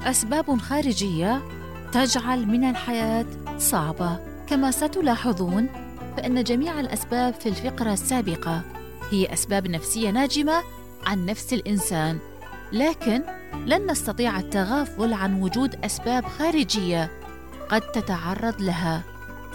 أسباب خارجية تجعل من الحياة صعبة. كما ستلاحظون فإن جميع الأسباب في الفقرة السابقة هي أسباب نفسية ناجمة عن نفس الإنسان، لكن لن نستطيع التغافل عن وجود أسباب خارجية قد تتعرض لها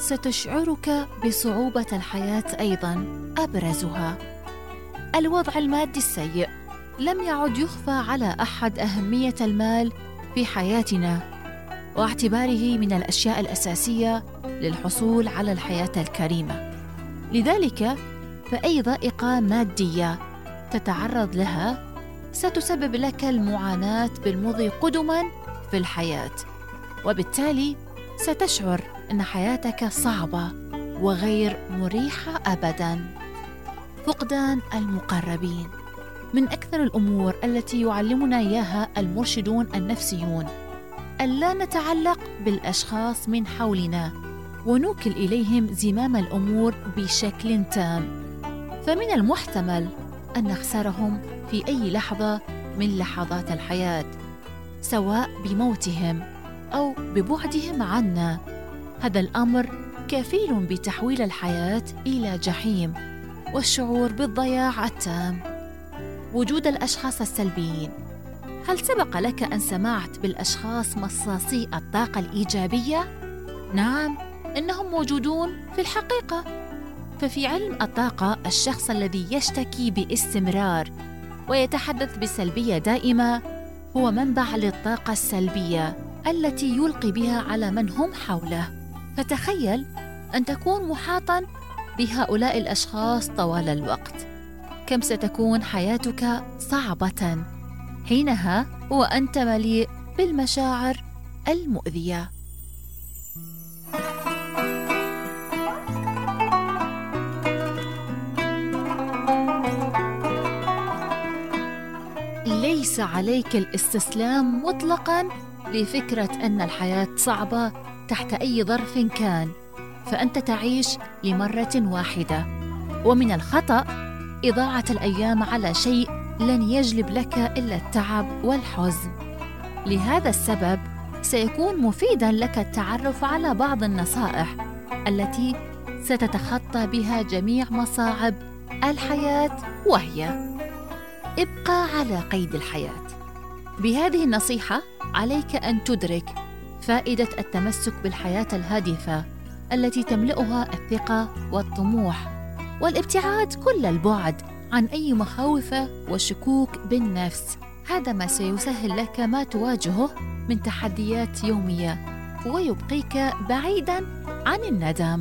ستشعرك بصعوبة الحياة أيضاً. أبرزها الوضع المادي السيء. لم يعد يخفى على أحد أهمية المال في حياتنا واعتباره من الأشياء الأساسية للحصول على الحياة الكريمة. لذلك فأي ضائقة مادية تتعرض لها ستسبب لك المعاناة بالمضي قدماً في الحياة، وبالتالي ستشعر أن حياتك صعبة وغير مريحة أبداً. فقدان المقربين من أكثر الأمور التي يعلمنا إياها المرشدون النفسيون ألا نتعلق بالأشخاص من حولنا ونوكل إليهم زمام الأمور بشكل تام، فمن المحتمل أن نخسرهم في أي لحظة من لحظات الحياة، سواء بموتهم أو ببعدهم عنا. هذا الأمر كفيل بتحويل الحياة إلى جحيم والشعور بالضياع التام. وجود الأشخاص السلبيين. هل سبق لك أن سمعت بالأشخاص مصاصي الطاقة الإيجابية؟ نعم، إنهم موجودون في الحقيقة. ففي علم الطاقة الشخص الذي يشتكي باستمرار ويتحدث بسلبية دائمة هو منبع للطاقة السلبية التي يلقي بها على من هم حوله. فتخيل أن تكون محاطاً بهؤلاء الأشخاص طوال الوقت، كم ستكون حياتك صعبة حينها وأنت مليء بالمشاعر المؤذية. ليس عليك الاستسلام مطلقاً لفكرة أن الحياة صعبة تحت أي ظرف كان، فأنت تعيش لمرة واحدة، ومن الخطأ إضاعة الأيام على شيء لن يجلب لك إلا التعب والحزن. لهذا السبب سيكون مفيداً لك التعرف على بعض النصائح التي ستتخطى بها جميع مصاعب الحياة، وهي: ابقى على قيد الحياة. بهذه النصيحة عليك أن تدرك فائدة التمسك بالحياة الهادفة التي تملؤها الثقة والطموح، والابتعاد كل البعد عن أي مخاوف وشكوك بالنفس. هذا ما سيسهل لك ما تواجهه من تحديات يومية ويبقيك بعيداً عن الندم.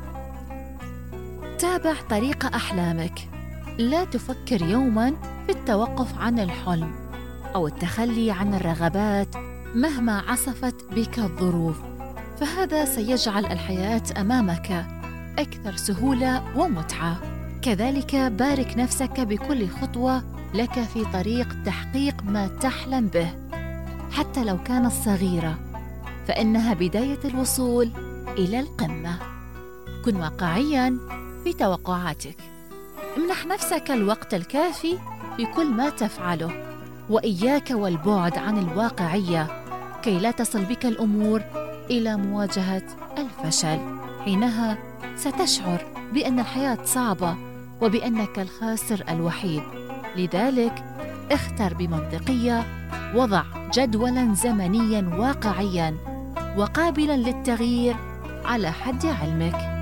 تابع طريق أحلامك. لا تفكر يوماً في التوقف عن الحلم أو التخلي عن الرغبات مهما عصفت بك الظروف، فهذا سيجعل الحياة أمامك أكثر سهولة ومتعة. كذلك بارك نفسك بكل خطوة لك في طريق تحقيق ما تحلم به، حتى لو كانت صغيرة، فإنها بداية الوصول إلى القمة. كن واقعياً في توقعاتك. امنح نفسك الوقت الكافي في كل ما تفعله، وإياك والبعد عن الواقعية كي لا تصل بك الأمور إلى مواجهة الفشل. حينها ستشعر بأن الحياة صعبة وبأنك الخاسر الوحيد. لذلك اختر بمنطقية، وضع جدولاً زمنياً واقعياً وقابلاً للتغيير على حد علمك.